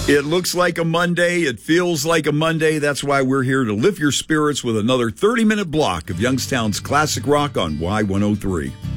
It looks like a Monday. It feels like a Monday. That's why we're here to lift your spirits with another 30-minute block of Youngstown's classic rock on Y103.